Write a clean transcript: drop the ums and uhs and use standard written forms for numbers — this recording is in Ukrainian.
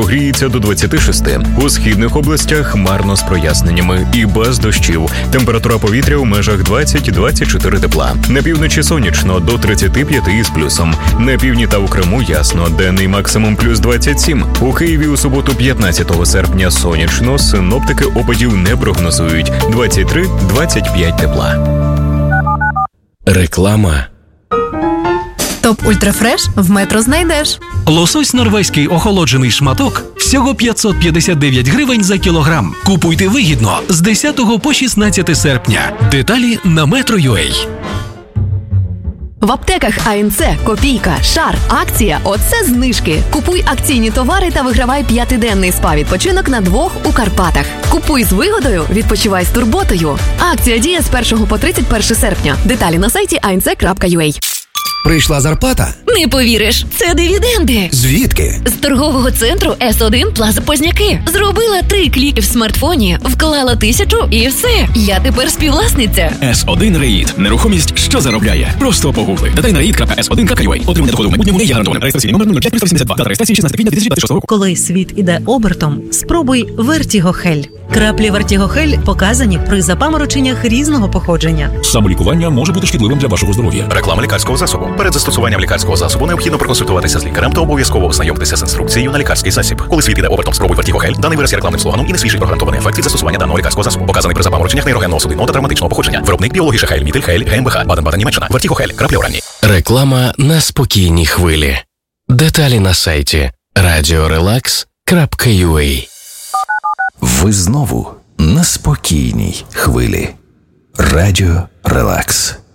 прогріється до 26. У східних областях хмарно з проясненнями і без дощів. Температура повітря у межах 20-24 тепла. На півночі сонячно до 35 із плюсом. На півдні та у Криму ясно. Денний максимум плюс 27. У Києві у суботу 15 серпня сонячно. Синоптики опадів не прогнозують. 23-25 тепла. Реклама. Топ Ультрафреш в Метро знайдеш. Лосось норвезький охолоджений шматок всього 559 гривень за кілограм. Купуйте вигідно з 10 по 16 серпня. Деталі на Metro.ua. В аптеках АНЦ, Копійка, Шар, акція «Оце знижки». Купуй акційні товари та вигравай 5-денний спа-відпочинок на 2 у Карпатах. Купуй з вигодою, відпочивай з турботою. Акція діє з 1 по 31 серпня. Деталі на сайті anc.ua. Прийшла зарплата? Не повіриш, це дивіденди. Звідки? З торгового центру С1 Плаза Позняки. Зробила 3 кліки в смартфоні, вклала 1000 і все. Я тепер співвласниця. С1 Реїд. Нерухомість, що заробляє. Просто погугли. Деталі на reid.s1.ua. Отримання доходу в майбутньому не є гарантованим. Реєстраційний номер 05382. Дата реєстрації 16 квітня 2026 року. Коли світ іде обертом, спробуй Вертігохель. Краплі Вертігохель показані при запамороченнях різного походження. Самолікування може бути шкідливим для вашого здоров'я. Реклама лікарського засобу. Перед застосуванням лікарського засобу необхідно проконсультуватися з лікарем та обов'язково ознайомитися з інструкцією на лікарський засіб. Коли світ іде обертом, спробуй Вертігохель. Даний вираз є рекламним слоганом і не свідчить про гарантований ефект від застосування даного лікарського засобу. Показаний при запамороченнях нейрогенного судинного та травматичного походження. Виробник біологіша Хейль Мітель Хейль ГМБХ Баден-Баден, Німеччина. Вертігохель. Крапля оранні. Реклама на спокійній хвилі. Деталі на сайті radiorelax.ua. Ви знову на спокійній хвилі. Радіо Релакс.